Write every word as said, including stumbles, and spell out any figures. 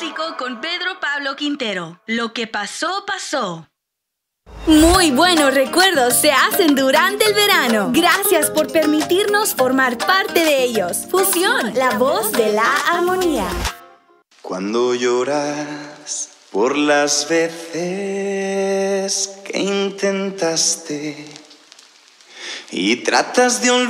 Romántico con Pedro Pablo Quintero. Lo que pasó, pasó. Muy buenos recuerdos se hacen durante el verano. Gracias por permitirnos formar parte de ellos. Fusión, la voz de la armonía. Cuando lloras por las veces que intentaste y tratas de olvidar